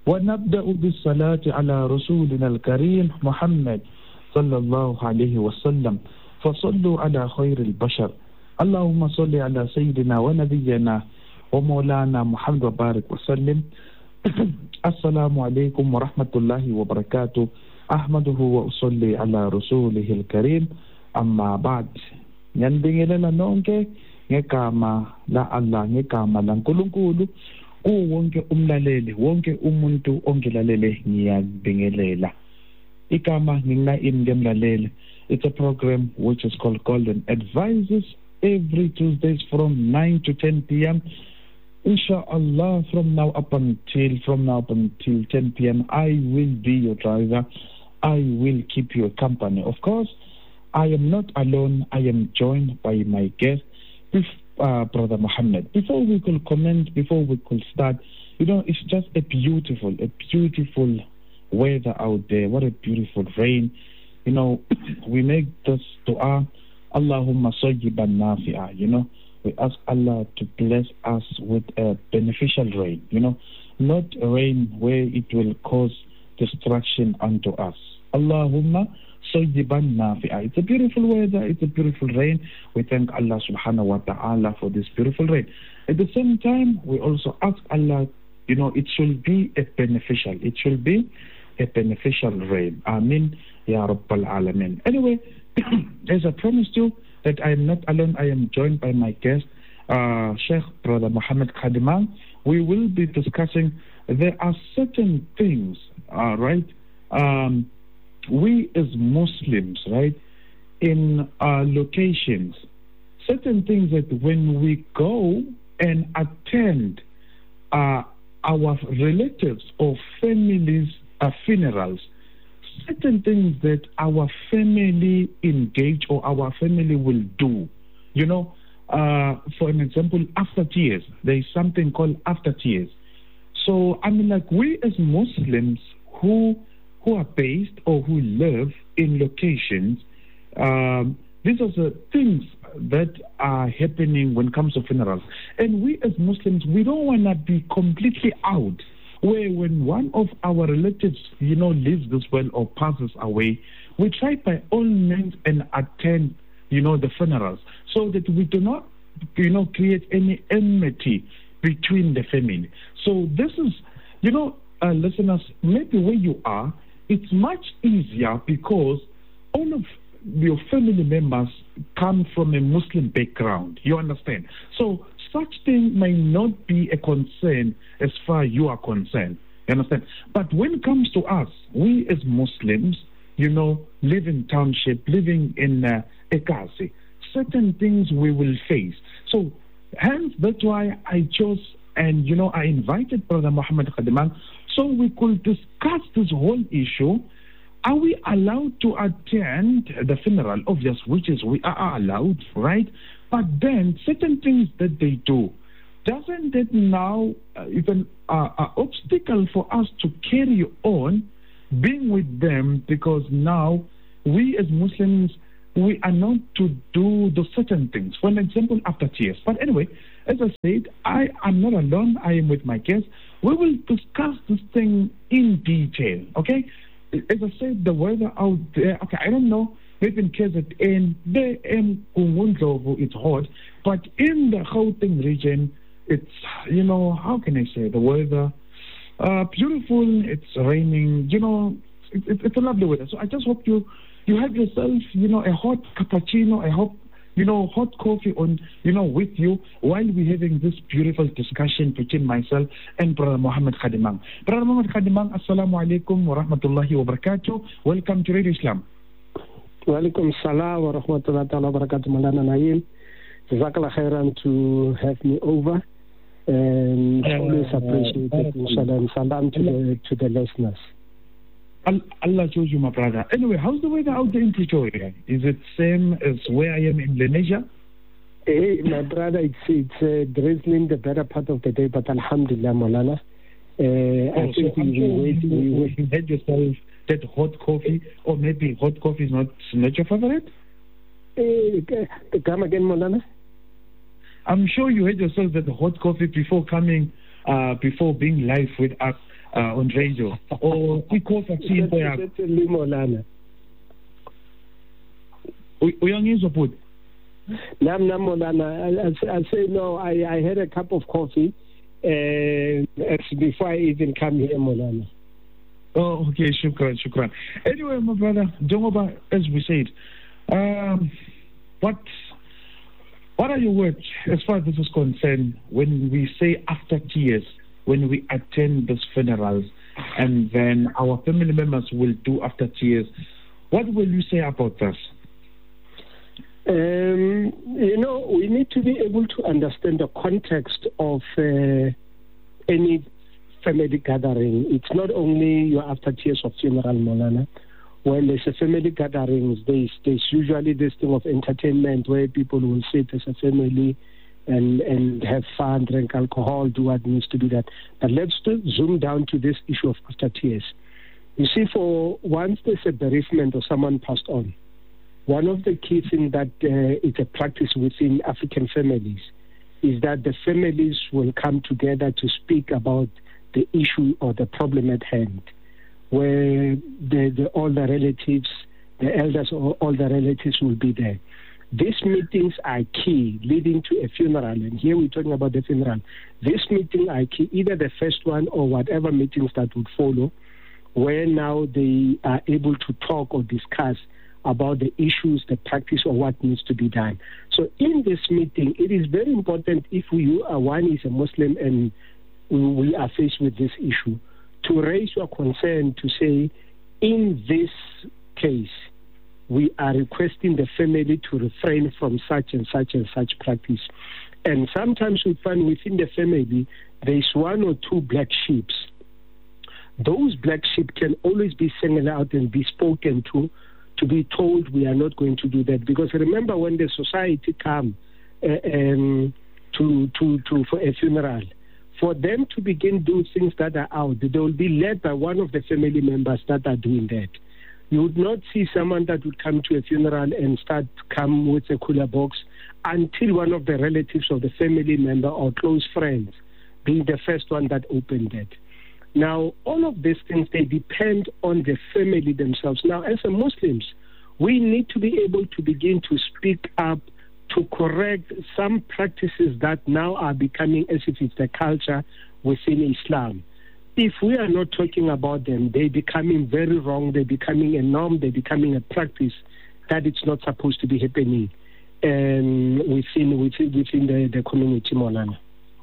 ونبدأ بالصلاة على رسولنا الكريم محمد صلى الله عليه وسلم فصلوا على خير البشر اللهم صل على سيدنا ونبينا ومولانا محمد وبارك وسلم. السلام عليكم ورحمة الله وبركاته. أحمده وأصلي على رسوله الكريم أما بعد. Nyanibingelela nonke ngegama la Allah, ngegama laNkulunkulu. Wonke umlaleli, wonke umuntu ongilalele ngiyabingelela. Igama ngingina ngemlaleli. It's a program which is called Golden Advices every Tuesdays from 9 to 10 p.m. Inshallah, from now up until 10 p.m. I will be your driver. I will keep you company. Of course, I am not alone. I am joined by my guest, Brother Muhammad. Before we could comment, before we could start, it's just a beautiful weather out there. What a beautiful rain. We make this dua, Allahumma sayyiban nafi'a. We ask Allah to bless us with a beneficial rain. Not a rain where it will cause destruction unto us. Allahumma sayyiban nafi'a. It's a beautiful weather, it's a beautiful rain. We thank Allah subhanahu wa ta'ala for this beautiful rain. At the same time, we also ask Allah, it should be a beneficial rain. Amin ya Rabbal Alameen. Anyway, as I promised you that I am not alone, I am joined by my guest, Sheikh Brother Muhammad Khadiman. We will be discussing, there are certain things, right? We as Muslims, right, in locations, certain things that when we go and attend our relatives or families' funerals, certain things that our family engage or our family will do. For an example, after tears, there is something called after tears. So, we as Muslims who are based or who live in locations, these are the things that are happening when it comes to funerals. And we as Muslims, we don't want to be completely out, where when one of our relatives, leaves this world or passes away, we try by all means and attend, the funerals, so that we do not, create any enmity between the family. So this is, listeners, maybe where you are, it's much easier because all of your family members come from a Muslim background. You understand? So such thing may not be a concern as far as you are concerned. You understand? But when it comes to us, we as Muslims, live in township, living in Ekasi, certain things we will face. So hence, that's why I chose and, I invited Brother Muhammad Khadiman so we could discuss this whole issue. Are we allowed to attend the funeral? Obvious, which is we are allowed, right? But then certain things that they do, doesn't that now even an obstacle for us to carry on being with them, because now we as Muslims, we are not to do the certain things. For an example, after tears. But anyway, as I said, I am not alone. I am with my guests. We will discuss this thing in detail, okay? As I said, the weather out there, okay, I don't know, maybe in KZN, it's hot, but in the Gauteng region, it's, how can I say, the weather, beautiful, it's raining, it's a lovely weather. So I just hope you have yourself, a hot cappuccino, hot coffee on, with you while we're having this beautiful discussion between myself and Brother Muhammad Khadiman. Brother Muhammad Khadiman, Assalamu alaikum wa rahmatullahi wa barakatuh. Welcome to Radio Islam. Wa alaikum salam wa rahmatullahi wa barakatuh, Malana Naim. Jazakallah khairan to have me over. And always appreciate it, inshallah, and salam to the listeners. Allah chose you, my brother. Anyway, how's the weather out there in Pretoria? Is it same as where I am in Lenasia? Hey, my brother, it's drizzling the better part of the day, but alhamdulillah, Maulana. I think you had yourself that hot coffee, or maybe hot coffee is not your favorite? Come again, Maulana? I'm sure you had yourself that hot coffee before coming before being live with us on radio. Or Certainly, Molana. Uyangizwa bhuti? Molana. I say no. I had a cup of coffee before I even come here, Molana. Oh, okay, shukran. Anyway, my brother, Jongoba, as we said, what are your words as far as this is concerned when we say after tears, when we attend these funerals, and then our family members will do after tears? What will you say about this? We need to be able to understand the context of any family gathering. It's not only your after tears of funeral, Molana. When there's a family gatherings, there's usually this thing of entertainment where people will sit as a family and have fun, drink alcohol, do what needs to be done. But let's zoom down to this issue of after tears. You see, for once there's a bereavement or someone passed on, one of the key things that is a practice within African families is that the families will come together to speak about the issue or the problem at hand, where all the relatives, the elders, or all the relatives will be there. These meetings are key leading to a funeral, and here we're talking about the funeral. These meetings are key, either the first one or whatever meetings that would follow, where now they are able to talk or discuss about the issues, the practice, or what needs to be done. So in this meeting, it is very important, if one is a Muslim and we are faced with this issue, to raise your concern to say, in this case, we are requesting the family to refrain from such and such and such practice. And sometimes we find within the family, there's one or two black sheep. Those black sheep can always be singled out and be spoken to be told we are not going to do that. Because remember, when the society come for a funeral, for them to begin doing things that are out, they will be led by one of the family members that are doing that. You would not see someone that would come to a funeral and come with a cooler box until one of the relatives of the family member or close friends being the first one that opened it. Now, all of these things, they depend on the family themselves. Now, as a Muslims, we need to be able to begin to speak up to correct some practices that now are becoming as if it's the culture within Islam. If we are not talking about them, they're becoming very wrong, they're becoming a norm, they're becoming a practice that it's not supposed to be happening within the community, Molana.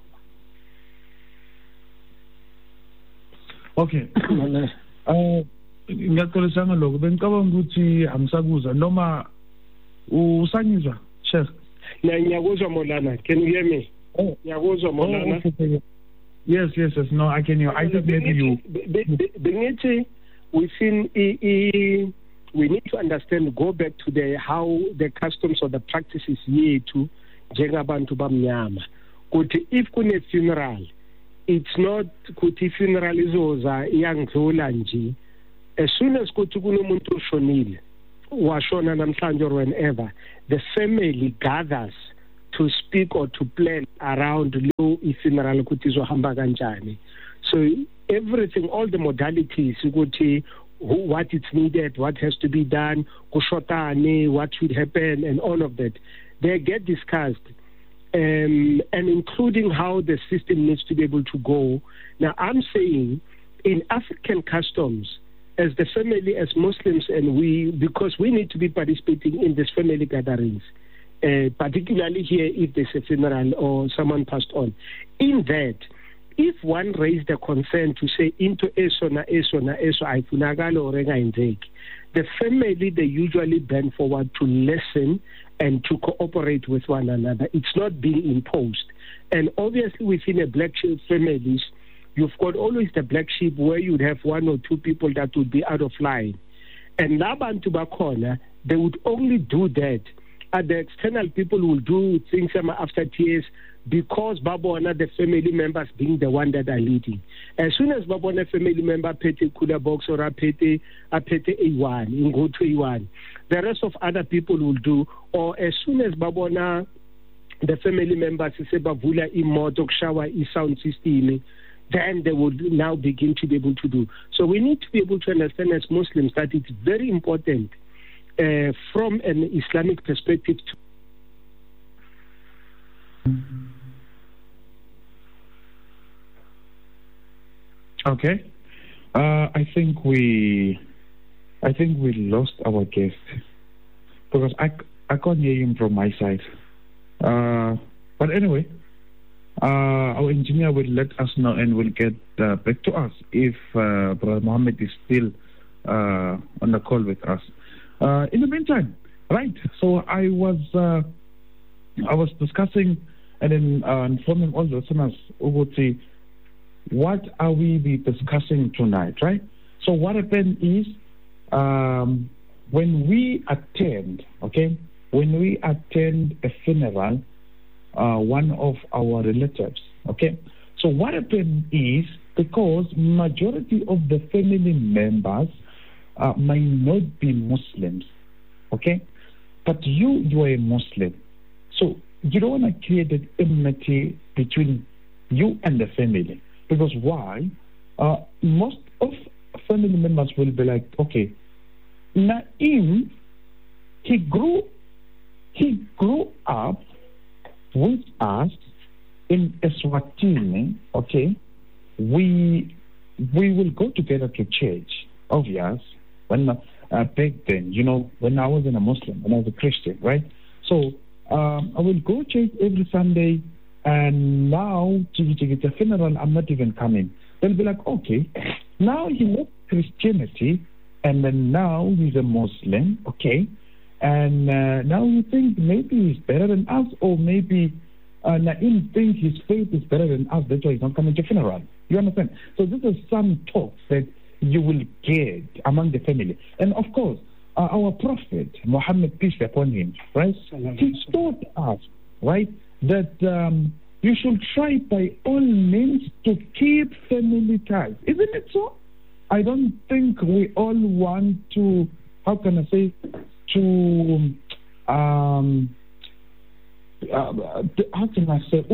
Okay. Ngiyaxolisa lokho bengicabanga ukuthi angisakuzwa noma usangizwa Sheikh. Ngiyakuzwa Molana. Can you hear me? Ngiyakuzwa Molana. Okay. Yes. No, I can hear. I think maybe you. Bengithi within we need to understand, go back to how the customs or the practices yethu njengabantu bamnyama. Kuthi if kune funeral, it's not kuthi funeral izoza iyangidlula nje. As soon as kuthi kunomuntu oshonile, washona namhlanje or whenever, the family gathers to speak or to plan around lo funeral kuthi izohamba kanjani. So everything, all the modalities, kuthi what is needed, what has to be done, kushotane, what should happen, and all of that, they get discussed. And including how the system needs to be able to go. Now, I'm saying in African customs, as the family, as Muslims, and because we need to be participating in these family gatherings, particularly here if there's a funeral or someone passed on, in that, if one raised a concern to say, into eso aifunakalo orenga indeki, the family, they usually bend forward to listen and to cooperate with one another. It's not being imposed. And obviously within a black sheep families, you've got always the black sheep where you'd have one or two people that would be out of line. And Labantu Bakona, they would only do that. The external people will do things after tears because Babona, the family members being the one that are leading. As soon as Babona family member pete kuda box or apete A1, in go to A1, the rest of other people will do. Or as soon as Babona the family members sebavula imoto kushawa i-sound system, then they would now begin to be able to do. So we need to be able to understand as Muslims that it's very important from an Islamic perspective Okay. I think we lost our guest because I can't hear him from my side. But anyway, our engineer will let us know and will get back to us if Brother Mohammed is still on the call with us. In the meantime, right? So I was discussing and then informing all the listeners Uguti, what are we be discussing tonight, right? So what happened is when we attend a funeral, one of our relatives, okay? So what happened is because majority of the family members might not be Muslims, okay? But you are a Muslim. So you don't want to create that enmity between you and the family. Because why? Most of family members will be like, okay, Naim, he grew up with us in Eswatini, okay? We will go together to church, obvious. When back then, when I wasn't a Muslim, when I was a Christian, right? So I will go to church every Sunday, and now it's a funeral, I'm not even coming. They'll be like, okay, now he left Christianity, and then now he's a Muslim, okay? And now you think maybe he's better than us, or maybe Naim thinks his faith is better than us, that's why he's not coming to funeral. You understand? So this is some talks that you will get among the family. And of course, our Prophet, Muhammad, peace be upon him, right? He taught us, right, that you should try by all means to keep family ties. Isn't it so? I don't think we all want to, how can I say, to, how can I say,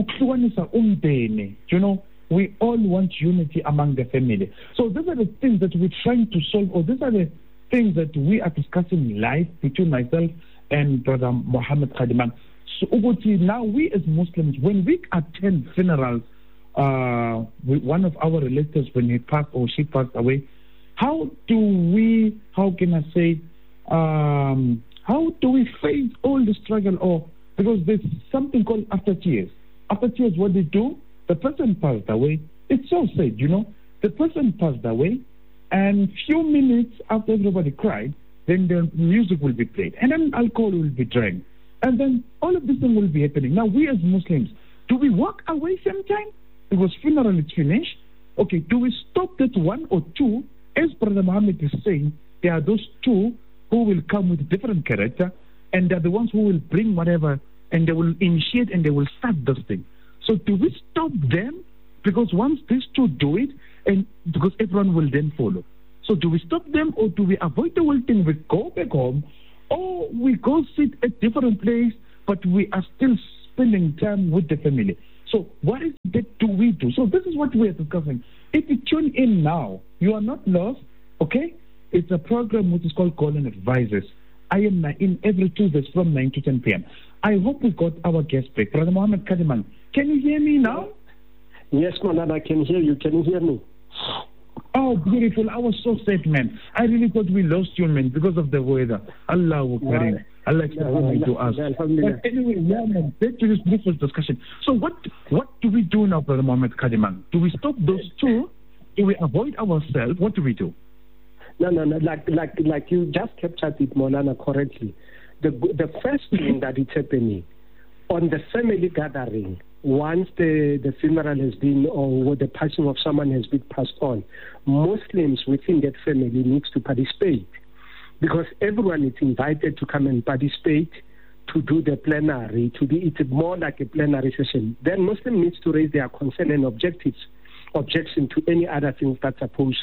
we all want unity among the family. So these are the things that we're trying to solve, or these are the things that we are discussing live between myself and Brother Mohammed Khadiman. So now we as Muslims, when we attend funerals, with one of our relatives, when he passed or she passed away, how do we face all the struggle? Or because there's something called after tears. After tears, what they do, the person passed away. It's so sad, the person passed away, and few minutes after everybody cried, then the music will be played, and then alcohol will be drank, and then all of this thing will be happening. Now, we as Muslims, do we walk away sometime? Because funeral is finished. Okay, do we stop that one or two? As Brother Muhammad is saying, there are those two who will come with different character, and they're the ones who will bring whatever, and they will initiate and they will start this thing. So do we stop them? Because once these two do it, and because everyone will then follow. So do we stop them, or do we avoid the whole thing? We go back home, or we go sit at different place, but we are still spending time with the family. So what is that do we do? So this is what we are discussing. If you tune in now, you are not lost, okay? It's a program which is called Golden Advisors. I am in every Tuesday from 9 to 10 p.m. I hope we got our guest back. Brother Mohammed Khadiman, can you hear me now? Yes, Manan, I can hear you. Can you hear me? Oh, beautiful. I was so sad, man. I really thought we lost you, man, because of the weather. Allahu Karim. Allah to us. But anyway, man, back to this beautiful discussion. So what do we do now, Brother Mohammed Khadiman? Do we stop those two? Do we avoid ourselves? What do we do? No. Like you just captured it, Molana, correctly. The first thing that is happening on the family gathering, once the funeral has been, or the passing of someone has been passed on, Muslims within that family needs to participate, because everyone is invited to come and participate, to do the plenary, it's more like a plenary session. Then Muslim needs to raise their concern and objection to any other things that's supposed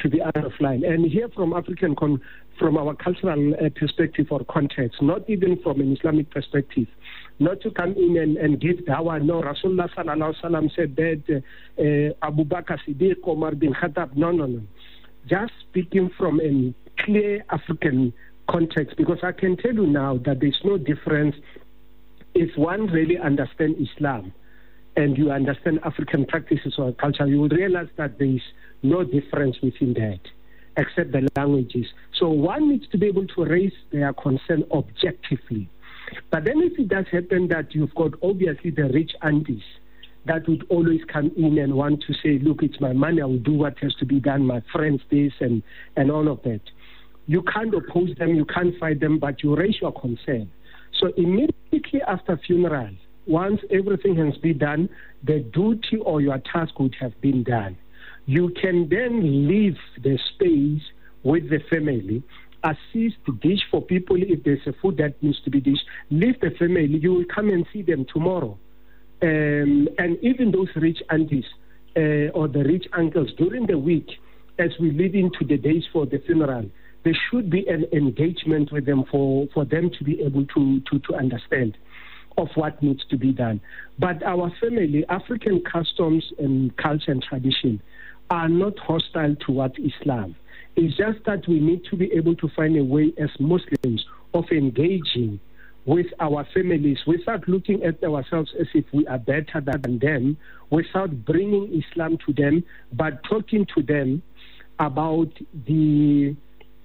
out of line. And here from from our cultural perspective or context, not even from an Islamic perspective, not to come in and give dawah. No, Rasulullah sallallahu alaihi wasallam said that Abu Bakr Siddiq, Omar bin Khattab. No. Just speaking from a clear African context, because I can tell you now that there's no difference if one really understands Islam and you understand African practices or culture. You will realize that there is no difference within that, except the languages. So one needs to be able to raise their concern objectively. But then if it does happen that you've got obviously the rich aunties that would always come in and want to say, look, it's my money, I will do what has to be done, my friends this and all of that. You can't oppose them, you can't fight them, but you raise your concern. So immediately after funeral, once everything has been done, the duty or your task would have been done. You can then leave the space with the family, assist, dish for people if there's a food that needs to be dished, leave the family, you will come and see them tomorrow. And even those rich aunties or the rich uncles during the week, as we lead into the days for the funeral, there should be an engagement with them for them to be able to understand of what needs to be done. But our family, African customs and culture and tradition are not hostile towards Islam. It's just that we need to be able to find a way as Muslims of engaging with our families without looking at ourselves as if we are better than them, without bringing Islam to them, but talking to them about the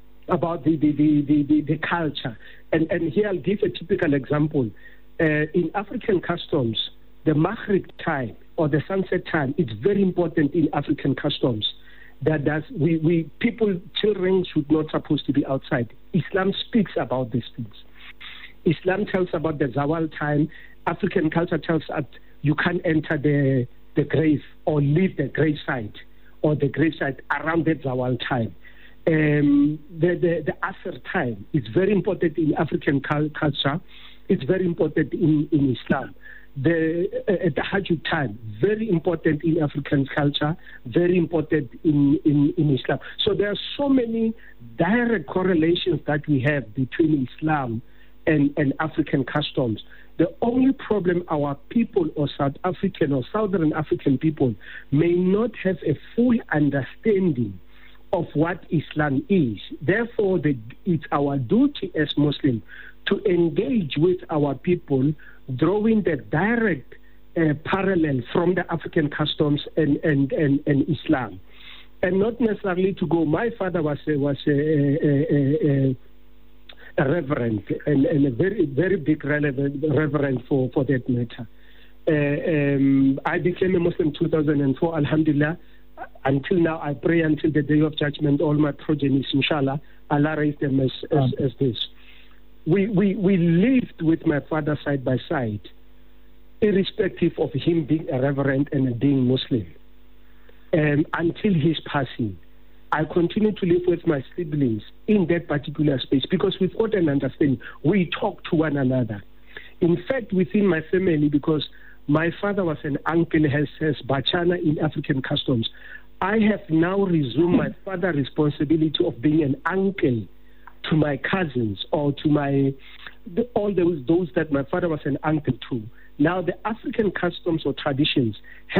culture. And here I'll give a typical example. In African customs, the Maghrib time or the sunset time, it's very important in African customs. Children should not supposed to be outside. Islam speaks about these things. Islam tells about the Zawal time. African culture tells us you can't enter the grave or leave the gravesite or the gravesite around that Zawal time. The Asr time is very important in African culture. It's very important in Islam. The Tahajjud time, very important in African culture, very important in Islam. So there are so many direct correlations that we have between Islam and African customs. The only problem our people or South African or Southern African people may not have a full understanding of what Islam is. Therefore, it's our duty as Muslims to engage with our people, drawing the direct parallel from the African customs and Islam, and not necessarily to go. My father was a reverend and a very, very big reverend for that matter. I became a Muslim in 2004, alhamdulillah. Until now, I pray until the day of judgment, all my progenies, inshallah, Allah raise them as this. We lived with my father side by side, irrespective of him being a reverend and being Muslim. Until his passing, I continue to live with my siblings in that particular space because we've got an understanding. We talk to one another. In fact, within my family, because my father was an uncle, has Bachana in African customs, I have now resumed my father's responsibility of being an uncle to my cousins or to all those that my father was an uncle to. Now, the African customs or traditions